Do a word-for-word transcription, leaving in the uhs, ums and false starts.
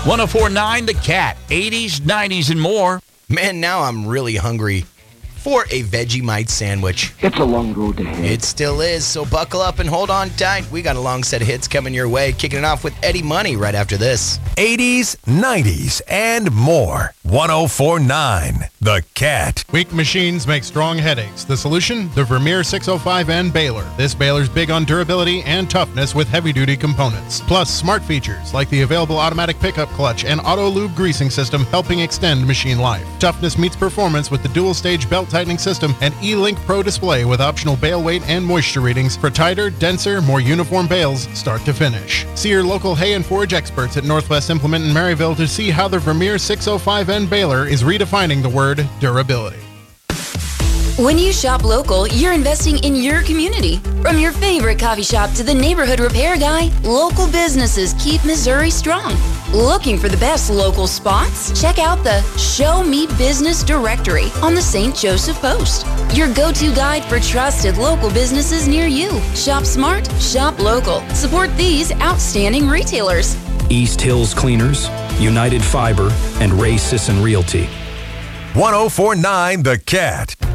one oh four point nine The Cat, eighties, nineties, and more. Man, now I'm really hungry for a Vegemite sandwich. It's a long road ahead. It still is, so buckle up and hold on tight. We got a long set of hits coming your way, kicking it off with Eddie Money right after this. eighties, nineties, and more. one oh four point nine The Cat. Weak machines make strong headaches. The solution? The Vermeer six oh five N baler. This baler's big on durability and toughness with heavy-duty components. Plus, smart features like the available automatic pickup clutch and auto-lube greasing system helping extend machine life. Toughness meets performance with the dual-stage belt tightening system and E-Link Pro display with optional bale weight and moisture readings for tighter, denser, more uniform bales start to finish. See your local hay and forage experts at Northwest Implement in Maryville to see how the Vermeer six oh five N baler is redefining the word durability. When you shop local, you're investing in your community. From your favorite coffee shop to the neighborhood repair guy, local businesses keep Missouri strong. Looking for the best local spots? Check out the Show Me Business directory on the Saint Joseph Post. Your go-to guide for trusted local businesses near you. Shop smart, shop local. Support these outstanding retailers. East Hills Cleaners, United Fiber, and Ray Sisson Realty. one oh four point nine The Cat.